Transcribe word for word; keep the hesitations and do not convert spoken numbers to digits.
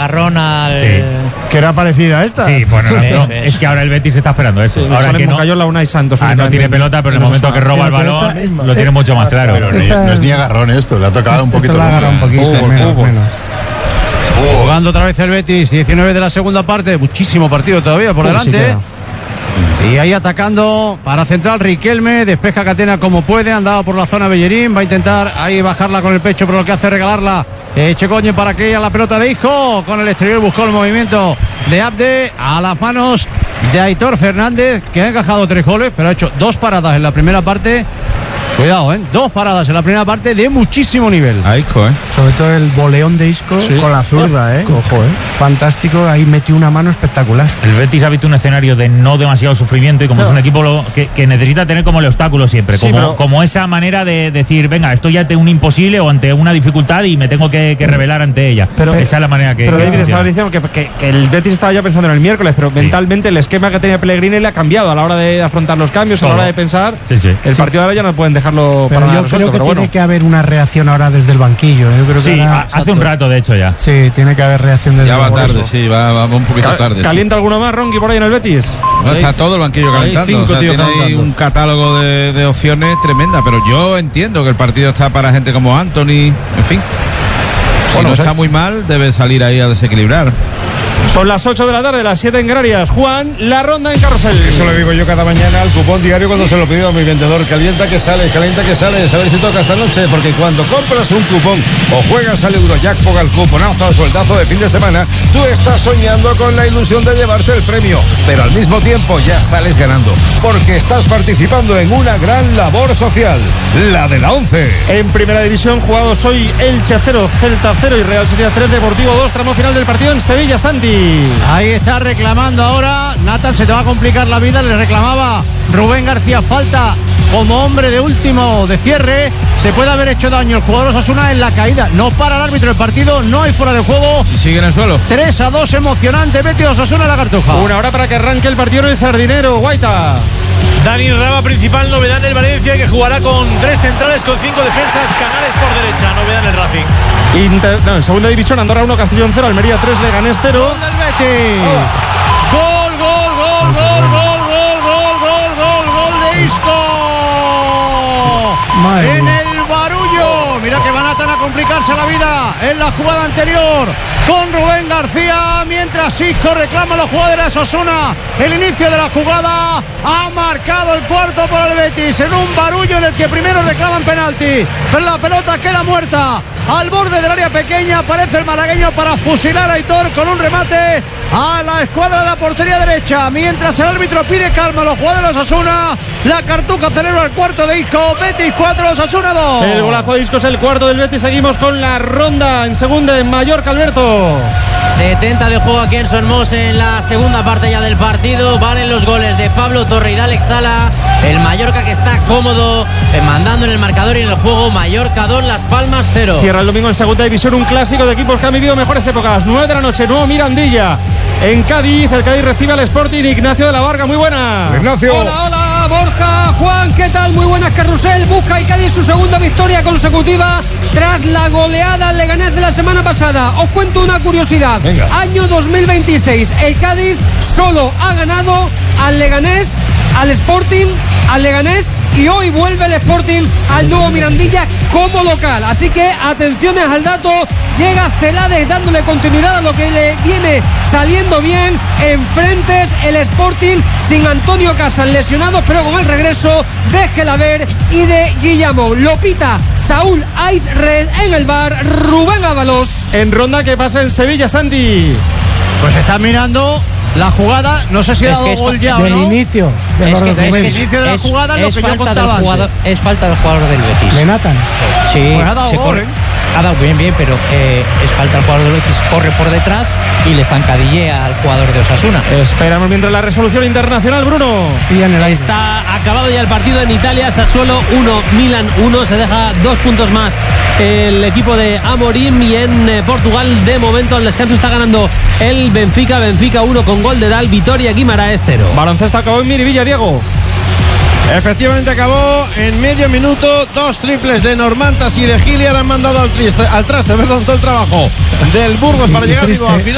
agarrón al... Sí. Que era parecida a esta. Sí, bueno, no, Sí, no, sí. es que ahora el Betis está esperando eso. Sí, ahora sale que no, Moncayola, Unai Santos. ah, no tiene pelota, pero en el momento que roba el Pero balón esta misma. lo tiene mucho más claro. Pero no, Esta- no es ni agarrón esto, le ha tocado un poquito. Esto la agarra un poquito, Fútbol, menos, fútbol. menos. Fútbol. Jugando otra vez el Betis, diecinueve de la segunda parte, muchísimo partido todavía por Uy, delante. sí queda. Y ahí atacando para central Riquelme, despeja Catena como puede, andaba por la zona Bellerín, va a intentar ahí bajarla con el pecho, pero lo que hace es regalarla eh, Checoñe para que ella la pelota de Isco, con el exterior buscó el movimiento de Abde a las manos de Aitor Fernández, que ha encajado tres goles, pero ha hecho dos paradas en la primera parte. Cuidado, ¿eh? Dos paradas en la primera parte de muchísimo nivel. A Isco, ¿eh? Sobre todo el boleón de Isco Sí. con la zurda, ¿eh? Ojo, ¿eh? Fantástico, ahí metió una mano espectacular. El Betis ha visto un escenario de no demasiado sufrimiento y como Claro. es un equipo lo- que, que necesita tener como el obstáculo siempre, Sí, como, pero- como esa manera de decir, venga, estoy ante un imposible o ante una dificultad y me tengo que, que revelar ante ella. Pero- esa es la manera que... Pero que David funciona. estaba diciendo que, que, que el Betis estaba ya pensando en el miércoles, pero mentalmente el esquema que tenía Pellegrini le ha cambiado a la hora de afrontar los cambios, a la Todo. hora de pensar. Sí, sí. El partido de ahora ya no pueden dejarlo Pero para nada yo creo resuelto, que pero tiene bueno. que haber una reacción ahora desde el banquillo. Yo creo que Sí, ahora- ha- hace un rato de hecho ya. Sí, tiene que haber reacción desde Ya va el tarde, banquillo. sí, va, va un poquito Ca- tarde. sí. ¿Calienta alguno más, Ronqui, por ahí en el Betis? No, está todo el banquillo hay calentando. cinco O sea, tíos tiene ahí calentando. un catálogo de, de opciones tremenda, pero yo entiendo que el partido está para gente como Anthony, en fin. Si Bueno, no pues está hay- muy mal, debe salir ahí a desequilibrar. Son las ocho de la tarde, las siete en Canarias. Juan, la ronda en Carrusel. Eso lo digo yo cada mañana al cupón diario cuando se lo pido a mi vendedor. Calienta que sale, calienta que sale. A ver si toca esta noche, porque cuando compras un cupón o juegas al Eurojackpot, al cuponazo, al sueldazo de fin de semana, tú estás soñando con la ilusión de llevarte el premio, pero al mismo tiempo ya sales ganando, porque estás participando en una gran labor social, la de la ONCE. En primera división, jugados hoy Elche cero, Celta cero y Real Sociedad tres, Deportivo dos, tramo final del partido en Sevilla, Santi. Ahí está reclamando ahora. Nathan, se te va a complicar la vida. Le reclamaba Rubén García falta como hombre de último de cierre. Se puede haber hecho daño el jugador Osasuna en la caída. No para el árbitro del partido. No hay fuera de juego. Y sigue en el suelo. tres a dos emocionante. Betis Osasuna en la Cartuja. Una hora para que arranque el partido en el Sardinero, Guaita. Dani Raba, principal novedad del Valencia, que jugará con tres centrales, con cinco defensas, Canales por derecha, novedad en el Racing. Inter- no, en segunda división, Andorra uno, Castellón cero, Almería tres, Leganés cero. Gol del Betis. Gol, gol, gol, gol, gol, gol, gol, gol, gol, gol de Isco. Madre En mía. el barullo. Mira que van a tan a complicarse la vida en la jugada anterior con Rubén García, mientras Isco reclama a los jugadores de Osasuna. El inicio de la jugada ha marcado el cuarto para el Betis en un barullo en el que primero reclaman penalti, pero la pelota queda muerta al borde del área pequeña. Aparece el malagueño para fusilar a Aitor con un remate a la escuadra de la portería derecha, mientras el árbitro pide calma a los jugadores de Osasuna. La Cartuja celebra el cuarto de Isco. Betis cuatro, Osasuna dos. El golazo de Isco es el cuarto del Betis. Seguimos con la ronda en segunda en Mallorca, Alberto. setenta de juego aquí en Son Mos en la segunda parte ya del partido. Valen los goles de Pablo Torre y de Alex Sala. El Mallorca que está cómodo, eh, mandando en el marcador y en el juego. Mallorca dos, Las Palmas cero. Cierra el domingo en segunda división un clásico de equipos que han vivido mejores épocas. nueve de la noche, nuevo Mirandilla. En Cádiz, el Cádiz recibe al Sporting. Ignacio de la Varga, muy buena. Ignacio. Hola, hola, Borja, Juan, ¿qué tal? Muy buenas, Carrusel. Busca el Cádiz su segunda victoria consecutiva tras la goleada al Leganés de la semana pasada. Os cuento una curiosidad. Venga. Año dos mil veintiséis, el Cádiz solo ha ganado al Leganés, al Sporting, al Leganés, y hoy vuelve el Sporting al nuevo Mirandilla como local. Así que atenciones al dato. Llega Celades dándole continuidad a lo que le viene saliendo bien. Enfrentes el Sporting sin Antonio Casas lesionado, pero con el regreso de Gelaber y de Guillamón. Lopita, Saúl Aisres en el bar, Rubén Ábalos. En ronda que pasa en Sevilla, Santi. Pues está mirando la jugada. No sé si ha Es dado que es gol fa- ya o Del no. inicio. De Es los que, Rubén. es que El inicio de la es- jugada es lo es que yo falta contaba del jugador, antes. es falta del jugador del Betis. De Nathan. Sí, Pues ha dado se gol, corre. ¿eh? Ha dado bien, bien, pero eh, es falta el jugador del Betis, corre por detrás y le zancadillea al jugador de Osasuna. Esperamos mientras la resolución internacional, Bruno. Pilla en el aire. Está acabado ya el partido en Italia. Sassuolo uno, Milan uno. Se deja dos puntos más el equipo de Amorim. Y en eh, Portugal, de momento, al descanso está ganando el Benfica. Benfica uno con gol de Dal. Vitoria Guimaraes cero. Baloncesto acabó en Miribilla, Diego. Efectivamente acabó en medio minuto. Dos triples de Normantas y de Giliar han mandado al, triste, al traste perdón, todo el trabajo del Burgos para Y llegar triste. vivo al final.